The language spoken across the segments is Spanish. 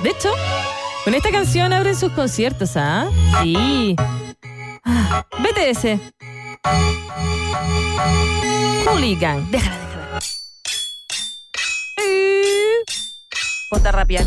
De hecho, con esta canción abren sus conciertos, ¿ah? Sí. BTS. Hooligan. Déjala. Ponte a rapear.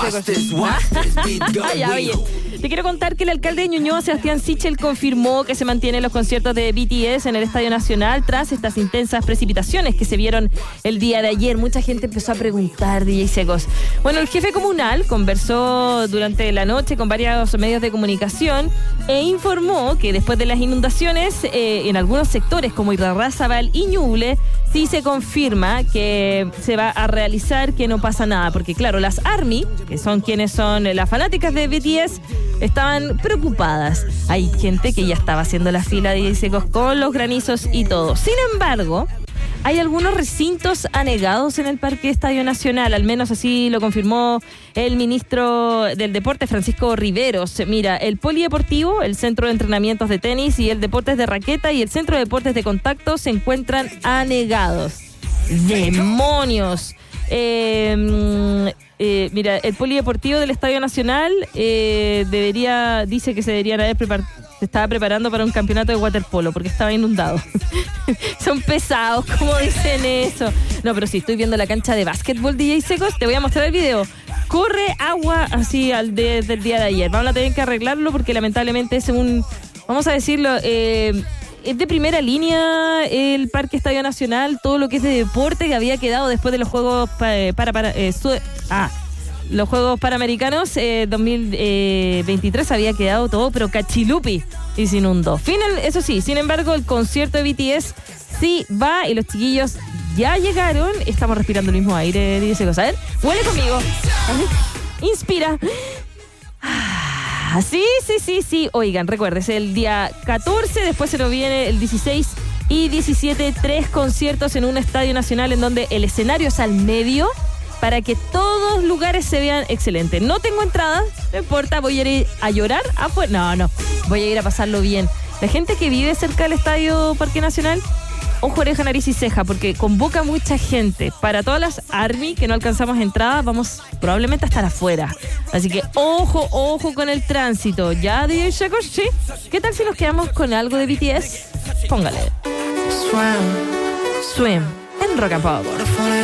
Ya, oye. Te quiero contar que el alcalde de Ñuñoa, Sebastián Sichel, confirmó que se mantienen los conciertos de BTS en el Estadio Nacional tras estas intensas precipitaciones que se vieron el día de ayer. Mucha gente empezó a preguntar, DJ Secos. Bueno, el jefe comunal conversó durante la noche con varios medios de comunicación e informó que después de las inundaciones en algunos sectores como Irarrázaval y Ñuble, sí se confirma que se va a realizar, que no pasa nada, porque claro, las ARMY, que son quienes son las fanáticas de BTS, estaban preocupadas. Hay gente que ya estaba haciendo la fila de secos con los granizos y todo. Sin embargo, hay algunos recintos anegados en el Parque Estadio Nacional, al menos así lo confirmó el ministro del Deporte, Francisco Riveros. Mira, el polideportivo, el centro de entrenamientos de tenis y el deportes de raqueta y el centro de deportes de contacto se encuentran anegados. ¡Demonios! Mira, el polideportivo del Estadio Nacional dice que se estaba preparando para un campeonato de waterpolo porque estaba inundado. Son pesados, ¿cómo dicen eso? No, pero sí, estoy viendo la cancha de básquetbol, DJ Secos, te voy a mostrar el video. Corre agua así desde el día de ayer. Vamos a tener que arreglarlo porque lamentablemente es vamos a decirlo, es de primera línea el Parque Estadio Nacional, todo lo que es de deporte que había quedado después de los Juegos los Juegos Panamericanos 2023 había quedado todo, pero cachilupi, y se inundó. Eso sí, sin embargo, el concierto de BTS sí va y los chiquillos ya llegaron. Estamos respirando el mismo aire, dice cosa. A ver, huele conmigo. Inspira. Sí. Oigan, recuerden, el día 14, después se nos viene el 16 y 17, 3 conciertos en un estadio nacional en donde el escenario es al medio para que todos los lugares se vean excelentes. No tengo entradas, no importa, voy a ir a llorar afuera. No, voy a ir a pasarlo bien. La gente que vive cerca del Estadio Parque Nacional, ojo, oreja, nariz y ceja, porque convoca mucha gente. Para todas las ARMY que no alcanzamos entrada, vamos probablemente a estar afuera. Así que ojo con el tránsito. ¿Ya, DJ Secos? ¿Sí? ¿Qué tal si nos quedamos con algo de BTS? Póngale. Swim en Rock and Pop.